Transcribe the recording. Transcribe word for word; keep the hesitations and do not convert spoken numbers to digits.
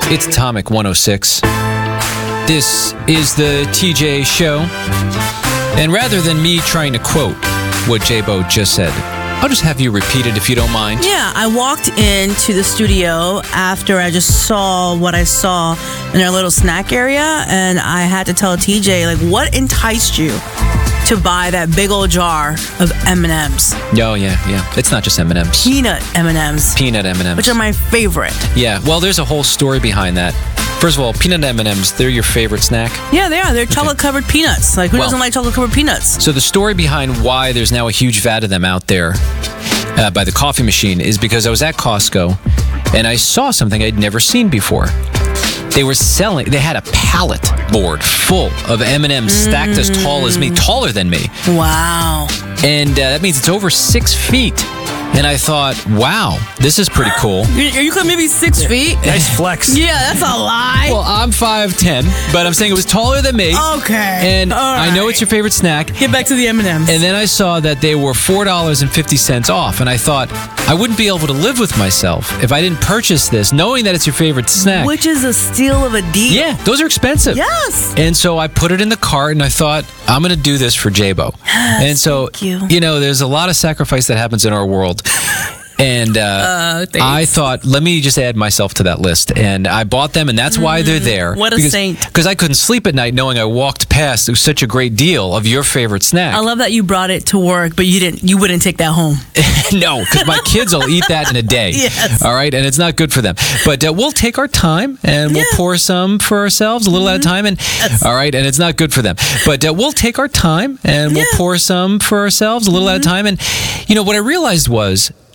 It's Atomic one oh six. This is the T J Show. And rather than me trying to quote what J-Bo just said, I'll just have you repeat it if you don't mind. Yeah, I walked into the studio after I just saw what I saw in our little snack area, and I had to tell T J, like, what enticed you to buy that big old jar of M and M's? Oh, yeah, yeah. It's not just M and M's. Peanut M and M's. Peanut M and M's. Which are my favorite. Yeah, well, there's a whole story behind that. First of all, peanut M and M's, they're your favorite snack? Yeah, they are. They're chocolate-covered peanuts. Like, who Well, doesn't like chocolate-covered peanuts? So the story behind why there's now a huge vat of them out there uh, by the coffee machine is because I was at Costco and I saw something I'd never seen before. They were selling, they had a pallet board full of M and M's stacked as tall as me, taller than me. Wow. And uh, that means it's over six feet. And I thought, wow, this is pretty cool. Are you claiming maybe six feet? Nice flex. Yeah, that's a lie. Well, I'm five ten, but I'm saying it was taller than me. Okay. And All I know right. it's your favorite snack. Get back to the M and M's. And then I saw that they were four dollars and fifty cents off. And I thought, I wouldn't be able to live with myself if I didn't purchase this, knowing that it's your favorite snack. Which is a steal of a deal. Yeah, those are expensive. Yes. And so I put it in the cart and I thought, I'm going to do this for J-Bo. And so, thank you. know, there's a lot of sacrifice that happens in our world. And uh, Uh, thanks. I thought, let me just add myself to that list. And I bought them, and that's why they're there. what a because, saint. Because I couldn't sleep at night knowing I walked past. It was such a great deal of your favorite snack. I love that you brought it to work, but you didn't. You wouldn't take that home. No, because my kids will eat that in a day. Yes. All right, and it's not good for them. But uh, we'll take our time and we'll Yeah. pour some for ourselves, a little at a time. And Yes. all right, and it's not good for them. But uh, we'll take our time and we'll Yeah. pour some for ourselves, a little at a time. And you know what I realized was